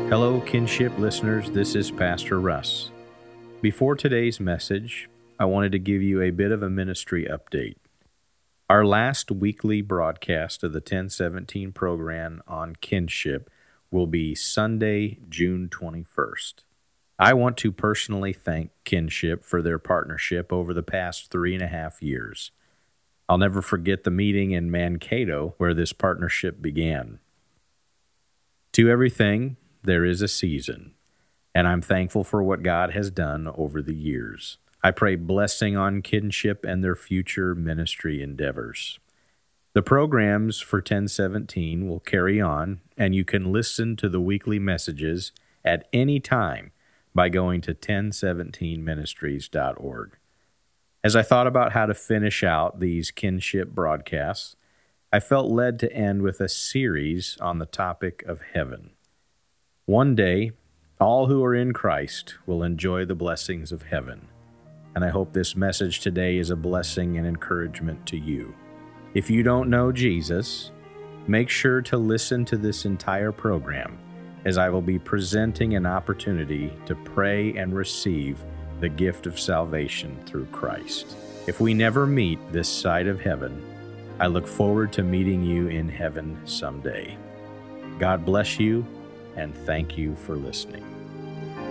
Hello, Kinship listeners. This is Pastor Russ. Before today's message, I wanted to give you a bit of a ministry update. Our last weekly broadcast of the 1017 program on Kinship will be Sunday, June 21st. I want to personally thank Kinship for their partnership over the past 3.5 years. I'll never forget the meeting in Mankato where this partnership began. To everything, there is a season, and I'm thankful for what God has done over the years. I pray blessing on Kinship and their future ministry endeavors. The programs for 1017 will carry on, and you can listen to the weekly messages at any time by going to 1017ministries.org. As I thought about how to finish out these Kinship broadcasts, I felt led to end with a series on the topic of heaven. One day, all who are in Christ will enjoy the blessings of heaven, and I hope this message today is a blessing and encouragement to you. If you don't know Jesus, make sure to listen to this entire program, as I will be presenting an opportunity to pray and receive the gift of salvation through Christ. If we never meet this side of heaven, I look forward to meeting you in heaven someday. God bless you, and thank you for listening.